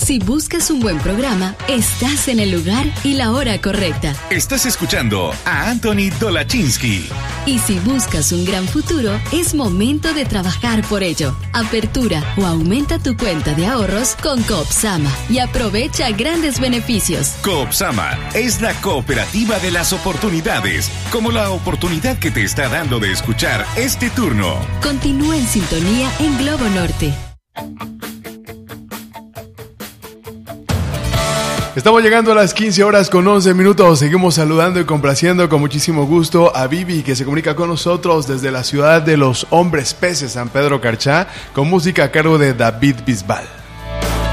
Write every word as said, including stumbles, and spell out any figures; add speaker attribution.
Speaker 1: Si buscas un buen programa, estás en el lugar y la hora correcta.
Speaker 2: Estás escuchando a Anthony Dolachinsky.
Speaker 1: Y si buscas un gran futuro, es momento de trabajar por ello. Apertura o aumenta tu cuenta de ahorros con Coopsama y aprovecha grandes beneficios.
Speaker 2: Coopsama es la cooperativa de las oportunidades, como la oportunidad que te está dando de escuchar este turno.
Speaker 1: Continúa en sintonía en Globo Norte.
Speaker 3: Estamos llegando a las quince horas con once minutos. Seguimos saludando y complaciendo con muchísimo gusto a Vivi, que se comunica con nosotros desde la ciudad de los hombres peces, San Pedro Carchá, con música a cargo de David Bisbal.